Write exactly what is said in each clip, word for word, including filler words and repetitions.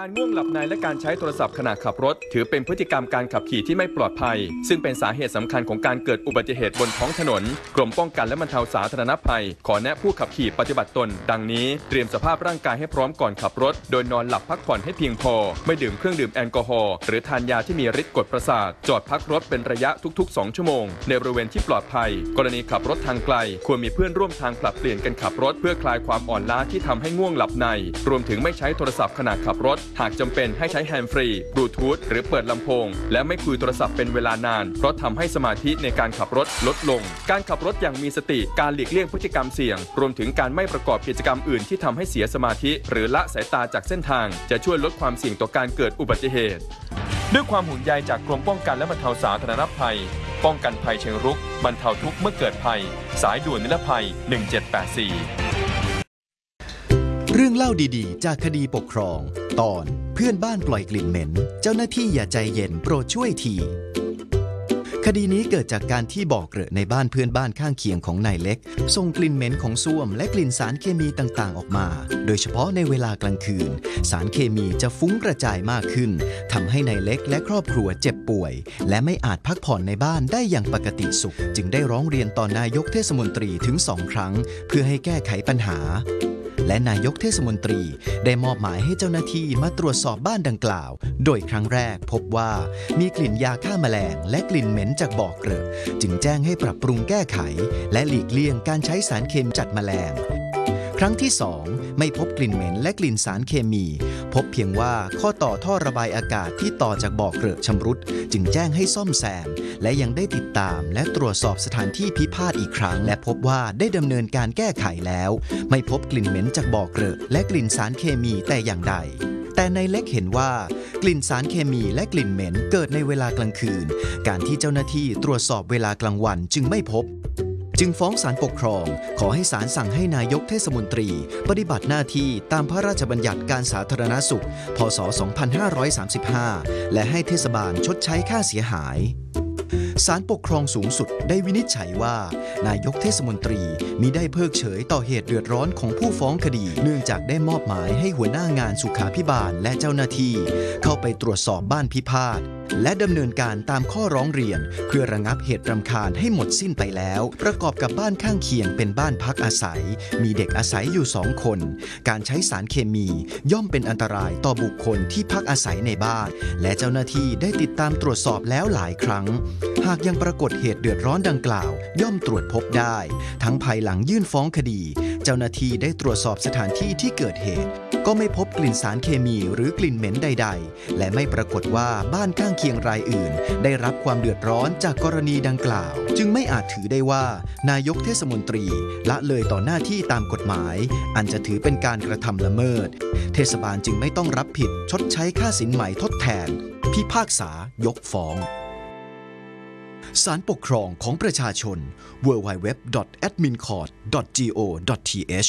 การง่วงหลับในและการใช้โทรศัพท์ขณะขับรถถือเป็นพฤติกรรมการขับขี่ที่ไม่ปลอดภัยซึ่งเป็นสาเหตุสำคัญของการเกิดอุบัติเหตุบนท้องถนนกรมป้องกันและบรรเทาสาธารณภัยขอแนะผู้ขับขี่ปฏิบัติตนดังนี้เตรียมสภาพร่างกายให้พร้อมก่อนขับรถโดยนอนหลับพักผ่อนให้เพียงพอไม่ดื่มเครื่องดื่มแอลกอฮอล์หรือทานยาที่มีฤทธิ์กดประสาทจอดพักรถเป็นระยะทุกๆสองชั่วโมงในบริเวณที่ปลอดภัยกรณีขับรถทางไกลควรมีเพื่อนร่วมทางผลัดเปลี่ยนกันขับรถเพื่อคลายความอ่อนล้าที่ทำให้ง่วงหลับในรวมถึงไม่ใช้โทรศัพท์ขณะขับรถหากจำเป็นให้ใช้แฮนด์ฟรีบลูทูธหรือเปิดลำโพงและไม่คุยโทรศัพท์เป็นเวลานานเพราะทำให้สมาธิในการขับรถลดลงการขับรถอย่างมีสติการหลีกเลี่ยงพฤติกรรมเสี่ยงรวมถึงการไม่ประกอบกิจกรรมอื่นที่ทำให้เสียสมาธิหรือละสายตาจากเส้นทางจะช่วยลดความเสี่ยงต่อการเกิดอุบัติเหตุด้วยความห่วงใยจากกรมป้องกันและบรรเทาสาธารณภัยป้องกันภัยเชิงรุกบรรเทาทุกข์เมื่อเกิดภัยสายด่วนนิรภัยหนึ่งเจ็ดแปดสี่เรื่องเล่าดีๆจากคดีปกครองตอนเพื่อนบ้านปล่อยกลิ่นเหม็นเจ้าหน้าที่อย่าใจเย็นโปรดช่วยทีคดีนี้เกิดจากการที่บ่อเกลอะในบ้านเพื่อนบ้านข้างเคียงของนายเล็กส่งกลิ่นเหม็นของส้วมและกลิ่นสารเคมีต่างๆออกมาโดยเฉพาะในเวลากลางคืนสารเคมีจะฟุ้งกระจายมากขึ้นทำให้นายเล็กและครอบครัวเจ็บป่วยและไม่อาจพักผ่อนในบ้านได้อย่างปกติสุขจึงได้ร้องเรียนต่อนายกเทศมนตรีถึงสองครั้งเพื่อให้แก้ไขปัญหาและนายกเทศมนตรีได้มอบหมายให้เจ้าหน้าที่มาตรวจสอบบ้านดังกล่าวโดยครั้งแรกพบว่ามีกลิ่นยาฆ่าแมลงและกลิ่นเหม็นจากบ่อเกลอะจึงแจ้งให้ปรับปรุงแก้ไขและหลีกเลี่ยงการใช้สารเคมีจัดแมลงครั้งที่สองไม่พบกลิ่นเหม็นและกลิ่นสารเคมีพบเพียงว่าข้อต่อท่อระบายอากาศที่ต่อจากบ่อเกลอะชำรุดจึงแจ้งให้ซ่อมแซมและยังได้ติดตามและตรวจสอบสถานที่พิพาทอีกครั้งและพบว่าได้ดำเนินการแก้ไขแล้วไม่พบกลิ่นเหม็นจากบ่อเกลอะและกลิ่นสารเคมีแต่อย่างใดแต่นายเล็กเห็นว่ากลิ่นสารเคมีและกลิ่นเหม็นเกิดในเวลากลางคืนการที่เจ้าหน้าที่ตรวจสอบเวลากลางวันจึงไม่พบจึงฟ้องศาลปกครองขอให้ศาลสั่งให้นายกเทศมนตรีปฏิบัติหน้าที่ตามพระราชบัญญัติการสาธารณสุขพ.ศ. สองพันห้าร้อยสามสิบห้าและให้เทศบาลชดใช้ค่าเสียหายศาลปกครองสูงสุดได้วินิจฉัยว่านายกเทศมนตรีมิได้เพิกเฉยต่อเหตุเดือดร้อนของผู้ฟ้องคดีเนื่องจากได้มอบหมายให้หัวหน้างานสุขาภิบาลและเจ้าหน้าที่เข้าไปตรวจสอบบ้านพิพาทและดำเนินการตามข้อร้องเรียนเพื่อระงับเหตุรำคาญให้หมดสิ้นไปแล้วประกอบกับบ้านข้างเคียงเป็นบ้านพักอาศัยมีเด็กอาศัยอยู่สองคนการใช้สารเคมีย่อมเป็นอันตรายต่อบุคคลที่พักอาศัยในบ้านและเจ้าหน้าที่ได้ติดตามตรวจสอบแล้วหลายครั้งหากยังปรากฏเหตุเดือดร้อนดังกล่าวย่อมตรวจพบได้ทั้งภายหลังยื่นฟ้องคดีเจ้าหน้าที่ได้ตรวจสอบสถานที่ที่เกิดเหตุก็ไม่พบกลิ่นสารเคมีหรือกลิ่นเหม็นใดๆและไม่ปรากฏว่าบ้านข้างเคียงรายอื่นได้รับความเดือดร้อนจากกรณีดังกล่าวจึงไม่อาจถือได้ว่านายกเทศมนตรีละเลยต่อหน้าที่ตามกฎหมายอันจะถือเป็นการกระทำละเมิดเทศบาลจึงไม่ต้องรับผิดชดใช้ค่าสินไหมทดแทนพิพากษายกฟ้องศาลปกครองของประชาชน ดับเบิลยู ดับเบิลยู ดับเบิลยู ดอท แอดมินคอร์ท ดอท จี โอ ดอท ที เอช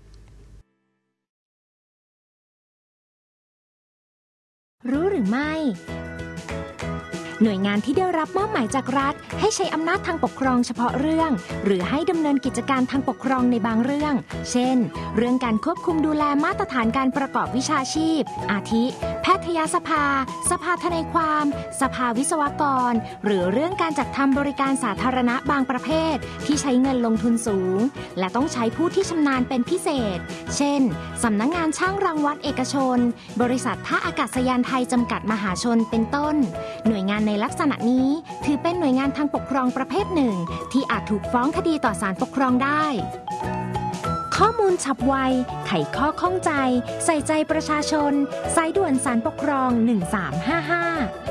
รู้หรือไม่หน่วยงานที่ได้รับมอบหมายจากรัฐให้ใช้อำนาจทางปกครองเฉพาะเรื่องหรือให้ดำเนินกิจการทางปกครองในบางเรื่องเช่นเรื่องการควบคุมดูแลมาตรฐานการประกอบวิชาชีพอาทิแพทยสภาสภาทนายความสภาวิศวกรหรือเรื่องการจัดทำบริการสาธารณะบางประเภทที่ใช้เงินลงทุนสูงและต้องใช้ผู้ที่ชำนาญเป็นพิเศษเช่นสำนักงานช่างรังวัดเอกชนบริษัทท่าอากาศยานไทยจำกัดมหาชนเป็นต้นหน่วยงานในลักษณะนี้ถือเป็นหน่วยงานทางปกครองประเภทหนึ่งที่อาจถูกฟ้องคดีต่อศาลปกครองได้ข้อมูลฉับไวไขข้อข้องใจใส่ใจประชาชนสายด่วนศาลปกครองหนึ่งสามห้าห้า